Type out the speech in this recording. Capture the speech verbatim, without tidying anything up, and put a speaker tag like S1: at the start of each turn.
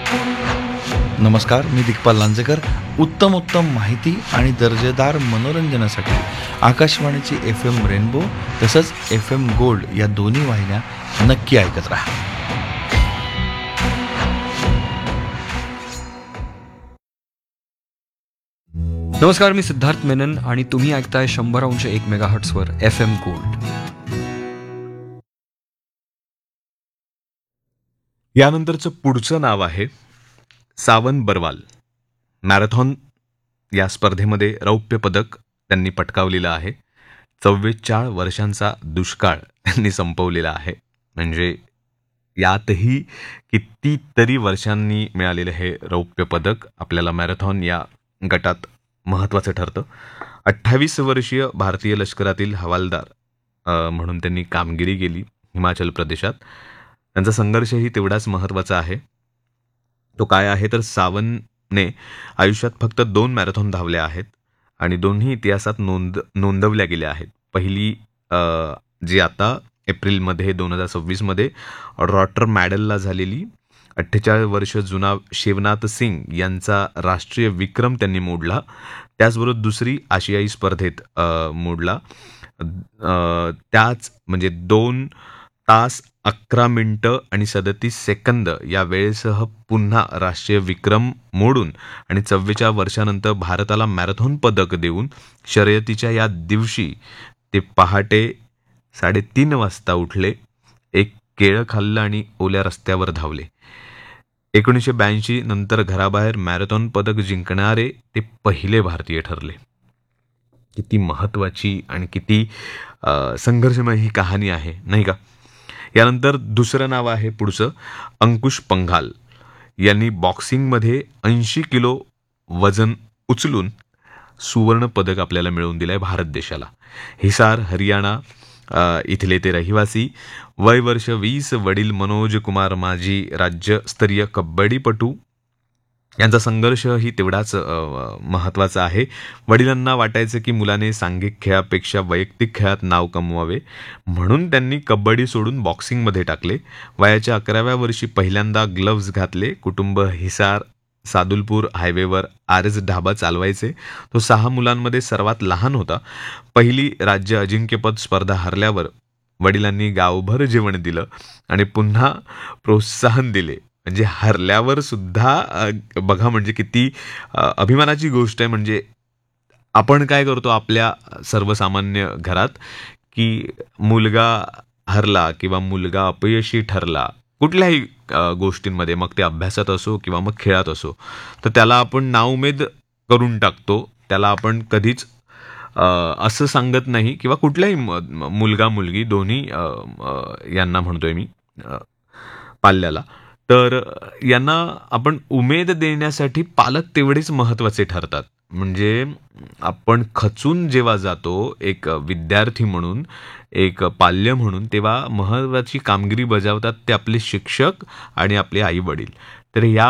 S1: नमस्कार, मी दिग्पाल लांजेकर. उत्तम उत्तम माहिती आणि दर्जेदार मनोरंजनासाठी आकाशवाणीची एफ एम रेनबो तसंच एफ एम गोल्ड या दोन्ही वाहिन्या नक्की ऐकत राहा.
S2: नमस्कार, मी सिद्धार्थ मेनन आणि तुम्ही ऐकताय शंभर अंश एक मेगाहर्ट्सवर एफ एम गोल्ड.
S3: यानंतरचं पुढचं नाव आहे सावन बरवाल. मॅरेथॉन या स्पर्धेमध्ये रौप्य पदक त्यांनी पटकावलेलं आहे. चव्वेचाळीस वर्षांचा दुष्काळ त्यांनी संपवलेला आहे. म्हणजे यातही कितीतरी वर्षांनी मिळालेलं हे रौप्य पदक आपल्याला मॅरेथॉन या गटात महत्त्वाचं ठरतं. अठ्ठावीस वर्षीय भारतीय लष्करातील हवालदार अ, म्हणून त्यांनी कामगिरी केली हिमाचल प्रदेशात. त्यांचा संघर्षही तेवढाच महत्त्वाचा आहे. तो काय आहे तर सावनने आयुष्यात फक्त दोन मॅरेथॉन धावल्या आहेत आणि दोन्ही इतिहासात नोंद नोंदवल्या गेल्या आहेत. पहिली अ, जी आता एप्रिलमध्ये दोन हजार सव्वीसमध्ये रॉटर मॅडलला झालेली. अठ्ठेचाळीस वर्ष जुना शिवनाथ सिंग यांचा राष्ट्रीय विक्रम त्यांनी मोडला. त्याचबरोबर दुसरी आशियाई स्पर्धेत अ, मोडला. अ, त्याच म्हणजे दोन तास अकरा मिनटं आणि सदतीस सेकंद या वेळेसह पुन्हा राष्ट्रीय विक्रम मोडून आणि चव्वेचाळीस वर्षानंतर भारताला मॅरेथॉन पदक देऊन शर्यतीच्या या दिवशी ते पहाटे साडेतीन वाजता उठले, एक केळं खाल्लं आणि ओल्या रस्त्यावर धावले. एकोणीसशे ब्याऐंशी नंतर घराबाहेर मॅरेथॉन पदक जिंकणारे ते पहिले भारतीय ठरले. किती महत्त्वाची आणि किती अ, संघर्षमय ही कहाणी आहे, नाही का? यानंतर दुसरं नाव आहे पुढचं अंकुश पंघाल. यांनी बॉक्सिंगमध्ये ऐंशी किलो वजन उचलून सुवर्ण पदक आपल्याला मिळवून दिलं आहे भारत देशाला. हिसार हरियाणा अ, इथले ते रहिवासी. वय वर्ष वीस. वडील मनोज कुमार माजी राज्यस्तरीय कबड्डीपटू. यांचा संघर्षही तेवढाच अ, महत्त्वाचा आहे. वडिलांना वाटायचं की मुलाने सांघिक खेळापेक्षा वैयक्तिक खेळात नाव कमवावे म्हणून त्यांनी कबड्डी सोडून बॉक्सिंगमध्ये टाकले. वयाच्या अकराव्या वर्षी पहिल्यांदा ग्लव्ज घातले. कुटुंब हिसार सादुलपूर हायवेवर आर एस ढाबा चालवायचे. तो सहा मुलांमध्ये सर्वात लहान होता. पहिली राज्य अजिंक्यपद स्पर्धा हरल्यावर वडिलांनी गावभर जेवण दिलं आणि पुन्हा प्रोत्साहन दिले. म्हणजे हरल्यावर सुद्धा अ, बघा म्हणजे किती अ, अभिमानाची गोष्ट आहे. म्हणजे आपण काय करतो आपल्या सर्वसामान्य घरात की मुलगा हरला किंवा मुलगा अपयशी ठरला कुठल्याही अ, गोष्टींमध्ये, मग ते अभ्यासात असो किंवा मग खेळात असो, तर त्याला आपण नाउमेद करून टाकतो. त्याला आपण कधीच अ, असं सांगत नाही किंवा कुठल्याही म- म- मुलगा मुलगी दोन्ही अ, अ, यांना म्हणतोय मी अ, पाल्याला. तर यांना आपण उमेद देण्यासाठी पालक तेवढेच महत्त्वाचे ठरतात. म्हणजे आपण खचून जेव्हा जातो एक विद्यार्थी म्हणून, एक पाल्य म्हणून, तेव्हा महत्त्वाची कामगिरी बजावतात ते आपले शिक्षक आणि आपले आई वडील. तर या